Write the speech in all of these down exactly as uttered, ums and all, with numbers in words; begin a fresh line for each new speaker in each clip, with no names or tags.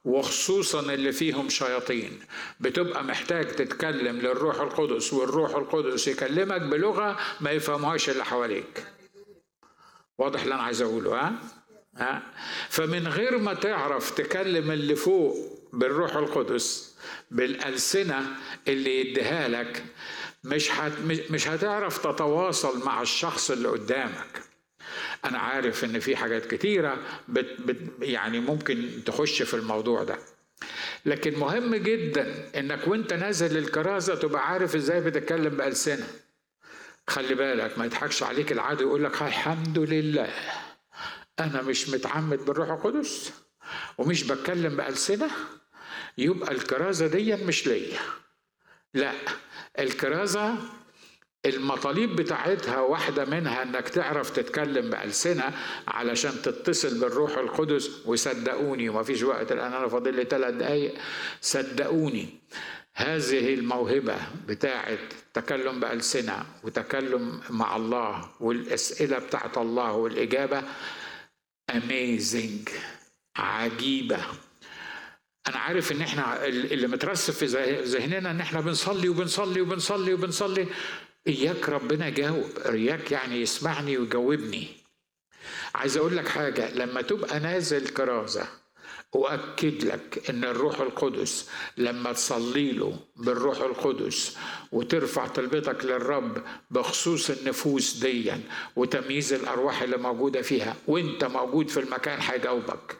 وخصوصا اللي فيهم شياطين، بتبقى محتاج تتكلم للروح القدس والروح القدس يكلمك بلغة ما يفهمهاش اللي حواليك. واضح اللي أنا عايز أقوله؟ ها؟ ها؟ فمن غير ما تعرف تكلم اللي فوق بالروح القدس بالألسنة اللي يديها لك، مش هت مش هتعرف تتواصل مع الشخص اللي قدامك. أنا عارف إن في حاجات كتيرة بت بت يعني ممكن تخش في الموضوع ده، لكن مهم جدا إنك وإنت نازل الكرازة تبقى عارف إزاي بتتكلم بألسنة. خلي بالك ما يضحكش عليك العدو يقول لك الحمد لله أنا مش متعمد بالروح القدس ومش بتكلم بألسنة، يبقى الكرازة دي مش ليا. لا، الكرازة المطالب بتاعتها واحدة منها انك تعرف تتكلم بألسنة علشان تتصل بالروح القدس. وصدقوني وما فيش وقت الآن، أنا فاضل لي ثلاث دقايق، صدقوني هذه الموهبة بتاعت تكلم بألسنة وتكلم مع الله والأسئلة بتاعت الله والإجابة amazing، عجيبة. أنا عارف إن إحنا اللي مترسف في ذهننا إن إحنا بنصلي وبنصلي وبنصلي وبنصلي، إياك ربنا جاوب، إياك يعني يسمعني ويجاوبني. عايز أقول لك حاجة، لما تبقى نازل كرازة أؤكد لك إن الروح القدس لما تصلي له بالروح القدس وترفع طلبتك للرب بخصوص النفوس دي وتمييز الأرواح اللي موجودة فيها وإنت موجود في المكان هيجاوبك.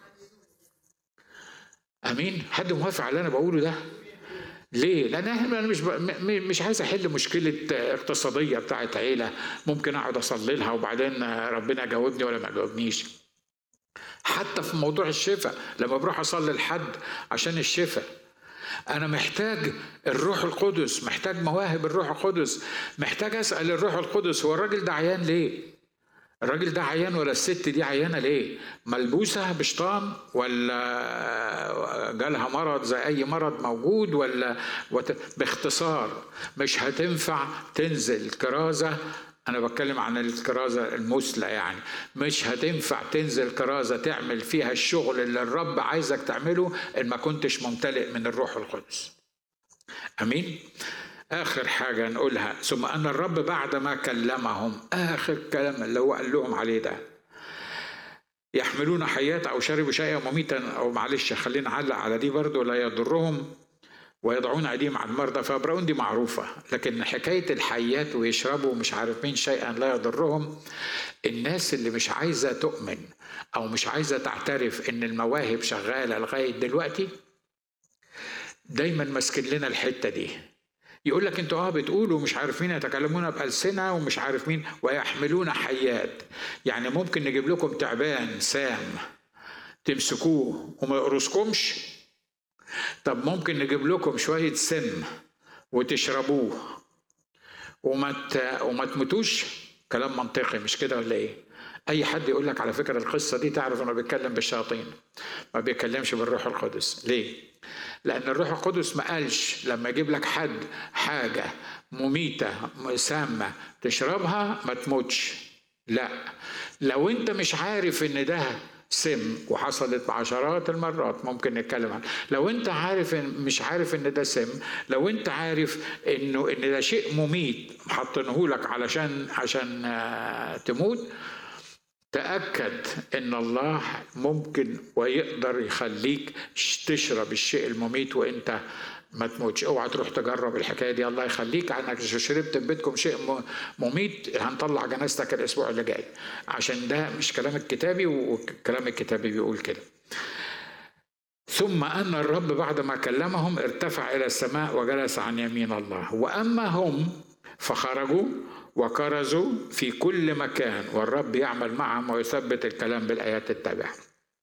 أمين؟ حد موافق على اللي أنا بقوله ده؟ ليه؟ لأن أنا مش مش عايز أحل مشكلة اقتصادية بتاعت عيلة ممكن أقعد أصلي لها وبعدين ربنا جاوبني ولا ما جاوبنيش. حتى في موضوع الشفاء لما بروح أصلي لحد عشان الشفاء، أنا محتاج الروح القدس، محتاج مواهب الروح القدس، محتاج أسأل الروح القدس هو الراجل ده عيان ليه؟ الراجل ده عيان ولا الست دي عيانة ليه؟ ملبوسة بشطان ولا جالها مرض زي أي مرض موجود ولا وت... باختصار مش هتنفع تنزل كرازة. أنا بتكلم عن الكرازة المثلى، يعني مش هتنفع تنزل كرازة تعمل فيها الشغل اللي الرب عايزك تعمله إن ما كنتش ممتلئ من الروح القدس. أمين؟ آخر حاجة نقولها، ثم أن الرب بعد ما كلمهم، آخر كلام اللي هو قال لهم عليه ده، يحملون حيات أو شربوا شيئا مميتا، أو معلش خلينا نعلق على دي برضو، لا يضرهم ويضعون أيديهم على المرضى فيبرؤون، دي معروفة. لكن حكاية الحيات ويشربوا مش عارف مين شيئا لا يضرهم، الناس اللي مش عايزة تؤمن أو مش عايزة تعترف إن المواهب شغالة لغاية دلوقتي دايما ماسكين لنا الحتة دي. يقول لك انتوا اه بتقولوا مش عارف مين يتكلمون بألسنة ومش عارف مين ويحملون حيات، يعني ممكن نجيب لكم تعبان سام تمسكوه وما يقرصكمش؟ طب ممكن نجيب لكم شوية سم وتشربوه وما وما تموتوش؟ كلام منطقي مش كده ولا ايه؟ اي حد يقول لك على فكرة القصة دي تعرف انه بيتكلم بالشياطين، ما بيتكلمش بالروح القدس. ليه؟ لأن الروح القدس ما قالش لما يجيب لك حد حاجة مميتة سامة تشربها ما تموتش. لا، لو انت مش عارف ان ده سم، وحصلت بعشرات المرات ممكن نتكلم عنه، لو انت عارف إن مش عارف ان ده سم، لو انت عارف انه ان ده شيء مميت حاطينه لك علشان عشان تموت، تأكد إن الله ممكن ويقدر يخليك تشرب الشيء المميت وإنت ما تموتش. اوعى تروح تجرب الحكاية دي، الله يخليك عنك شربت في بيتكم شيء مميت هنطلع جنازتك الأسبوع اللي جاي، عشان ده مش كلام الكتابي، والكلام الكتابي بيقول كده. ثم أن الرب بعد ما كلمهم ارتفع إلى السماء وجلس عن يمين الله، وأما هم فخرجوا وكرزوا في كل مكان والرب يعمل معهم ويثبت الكلام بالآيات التابعة.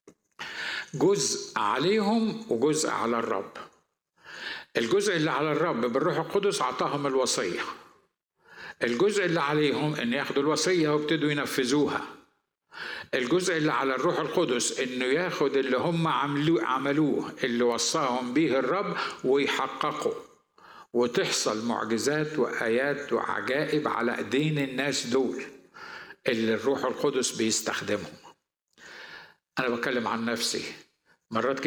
جزء عليهم وجزء على الرب. الجزء اللي على الرب بالروح القدس عطاهم الوصية، الجزء اللي عليهم ان ياخدوا الوصية وابتدوا ينفذوها. الجزء اللي على الروح القدس انه ياخد اللي هم عملوه عملوه اللي وصاهم به الرب ويحققوا، وتحصل معجزات وآيات وعجائب على ايدين الناس دول اللي الروح القدس بيستخدمهم. أنا بتكلم عن نفسي، مرات